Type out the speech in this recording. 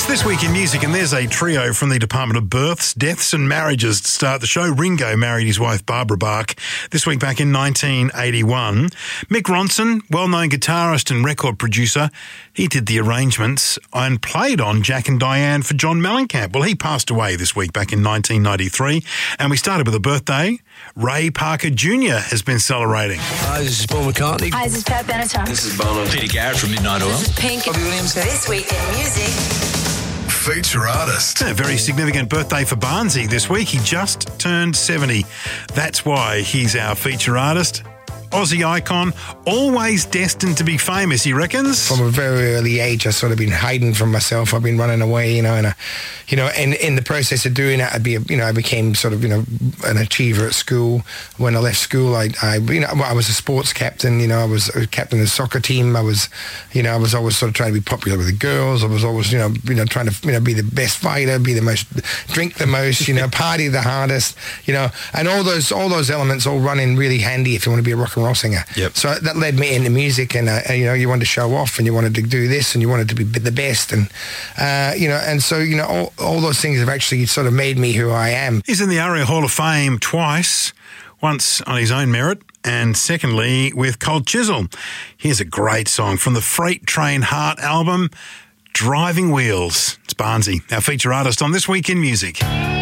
This week in music, and there's a trio from the Department of Births, Deaths and Marriages to start the show. Ringo married his wife Barbara Bach this week back in 1981. Mick Ronson, well-known guitarist and record producer, he did the arrangements and played on Jack and Diane for John Mellencamp. Well, he passed away this week back in 1993, and we started with a birthday. Ray Parker Jr. has been celebrating. Hi, this is Paul McCartney. Hi, this is Pat Benatar. This is Bono. Peter Garrett from Midnight Oil. This is Pink. Robbie Williams. This week in music. Feature artist. A very significant birthday for Barnsey this week. He just turned 70. That's why he's our feature artist. Aussie icon, always destined to be famous, he reckons. From a very early age, I've sort of been hiding from myself. I've been running away, and in the process of doing that, I became sort of, an achiever at school. When I left school, I was a sports captain. I was a captain of the soccer team. I was always sort of trying to be popular with the girls. I was always, trying to, be the best fighter, drink the most, party the hardest, and all those elements all run in really handy if you want to be a rock and roll singer. Yep. So that led me into music, and you wanted to show off, and you wanted to do this, and you wanted to be the best, and and so all those things have actually sort of made me who I am. He's in the ARIA Hall of Fame twice, once on his own merit, and secondly with Cold Chisel. Here's a great song from the Freight Train Heart album, Driving Wheels. It's Barnsey, our feature artist on This Week in Music.